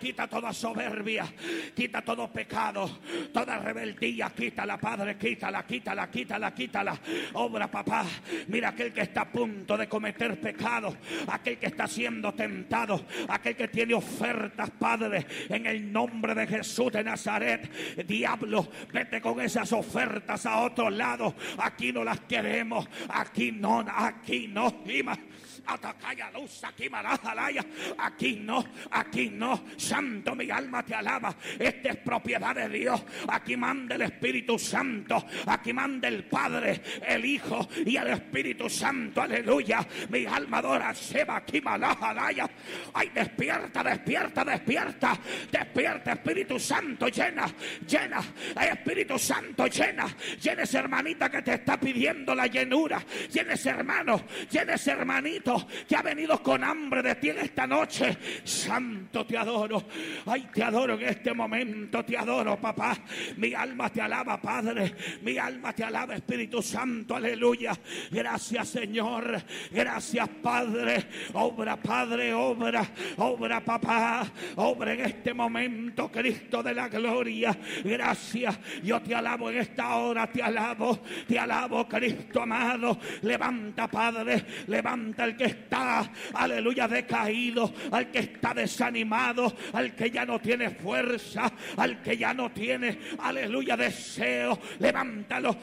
quita toda soberbia, quita todo pecado, toda rebeldía, quítala, Padre, quítala. Obra, papá. Mira aquel que está a punto de cometer pecado, aquel que está siendo tentado, aquel que tiene ofertas, Padre, en el nombre de Jesús de Nazaret. Diablo, vete con esas ofertas a otro lado. Aquí no las queremos, aquí no. Atacaya luz, aquí marajalaya, aquí no, santo, mi alma te alaba. Esta es propiedad de Dios. Aquí manda el Espíritu Santo, aquí manda el Padre, el Hijo y el Espíritu Santo, aleluya. Mi alma adora, seba, aquí marajalaya. Ay, despierta, Espíritu Santo, llena, ay, Espíritu Santo, llena esa hermanita que te está pidiendo la llenura, llena ese hermano, llena ese hermanito que ha venido con hambre de ti en esta noche. Santo, te adoro. Ay, te adoro en este momento, te adoro, papá. Mi alma te alaba, Padre. Mi alma te alaba, Espíritu Santo, aleluya. Gracias, Señor. Gracias, Padre. Obra, Padre, obra, papá. Obra en este momento, Cristo de la gloria. Gracias. Yo te alabo en esta hora, te alabo, Cristo amado. Levanta, Padre, levanta al que está, aleluya, decaído, al que está desanimado, al que ya no tiene fuerza, al que ya no tiene, aleluya, deseo. Levántalo.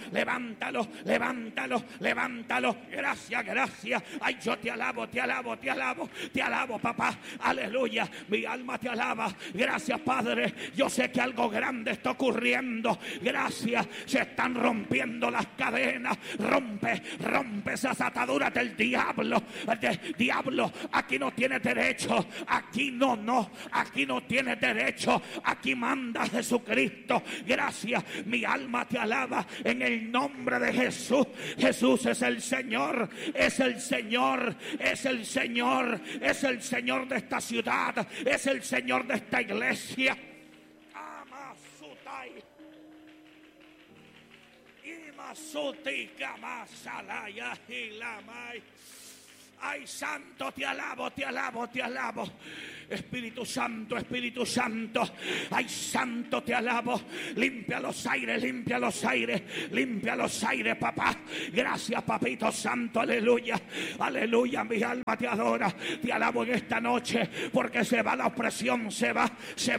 Gracias. Ay, yo te alabo, papá, aleluya. Mi alma te alaba. Gracias, Padre. Yo sé que algo grande está ocurriendo. Gracias. Se están rompiendo las cadenas. Rompe esas ataduras del diablo. Diablo, aquí no tiene derecho. Aquí no tiene derecho. Aquí manda Jesucristo. Gracias. Mi alma te alaba en el nombre de Jesús. Jesús es el Señor. Es el Señor de esta ciudad. Es el Señor de esta iglesia. Ay, santo, te alabo. Espíritu Santo. Ay, santo, te alabo. Limpia los aires, papá. Gracias, papito santo, aleluya. Mi alma te adora. Te alabo en esta noche, porque se va la opresión, se va.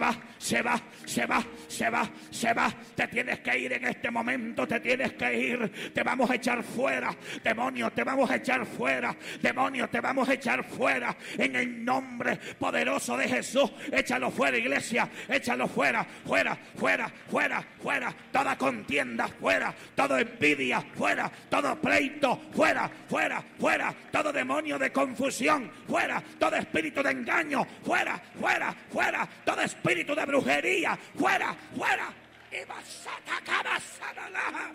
Te tienes que ir en este momento, te vamos a echar fuera. Demonio, te vamos a echar fuera. En el nombre poderoso de Jesús. Échalo fuera, iglesia. Échalo fuera. Toda contienda fuera. Toda envidia fuera. Todo pleito fuera. Todo demonio de confusión fuera. Todo espíritu de engaño fuera. Todo espíritu de brujería fuera. Y vas a atacar a Satanás.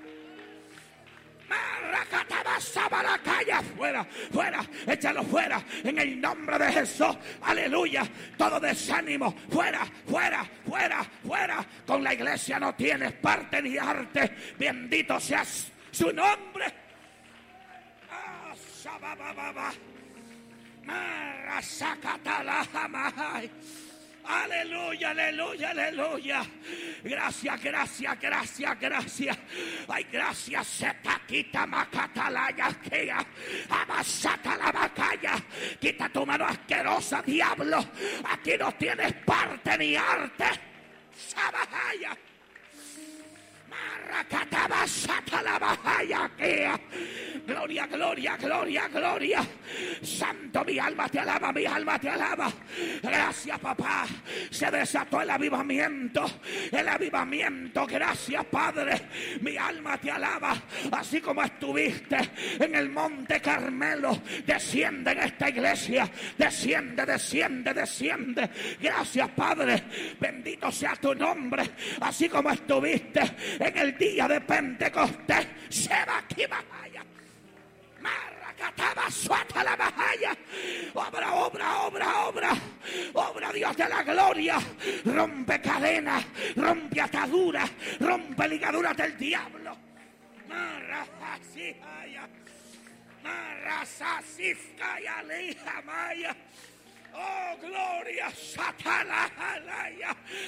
Fuera, échalo fuera en el nombre de Jesús, aleluya. Todo desánimo, fuera. Con la iglesia no tienes parte ni arte. Bendito sea su nombre. Aleluya. Gracias. Ay, gracias. Setaquita macatalaya quea. Amasata la bacalla. Quita tu mano asquerosa, diablo. Aquí no tienes parte ni arte. Sabajaya. Marracatabasata la bajaya quea. Gloria. Santo, mi alma te alaba. Gracias, papá. Se desató el avivamiento. Gracias, Padre. Mi alma te alaba. Así como estuviste en el monte Carmelo, desciende en esta iglesia. Desciende. Gracias, Padre. Bendito sea tu nombre. Así como estuviste en el día de Pentecostés. Se va aquí, vaya. Marracataba, suata la bajaya. Obra, Dios de la gloria. Rompe cadenas, rompe ataduras, rompe ligaduras del diablo. Oh, gloria, Satana, alaya.